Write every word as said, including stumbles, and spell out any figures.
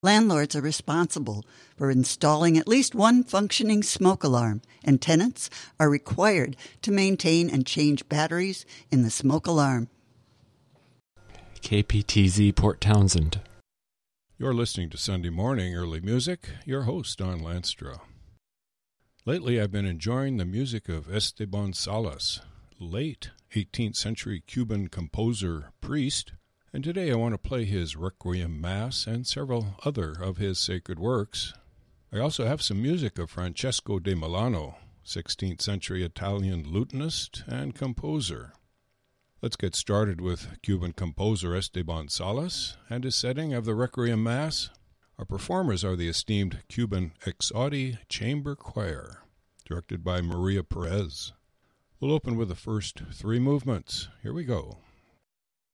Landlords are responsible for installing at least one functioning smoke alarm, and tenants are required to maintain and change batteries in the smoke alarm. K P T Z Port Townsend. You're listening to Sunday Morning Early Music, your host, Don Lanstra. Lately, I've been enjoying the music of Esteban Salas, late eighteenth century Cuban composer, priest, and today I want to play his Requiem Mass and several other of his sacred works. I also have some music of Francesco de Milano, sixteenth century Italian lutenist and composer. Let's get started with Cuban composer Esteban Salas and his setting of the Requiem Mass. Our performers are the esteemed Cuban Exaudi Chamber Choir, directed by Maria Perez. We'll open with the first three movements. Here we go.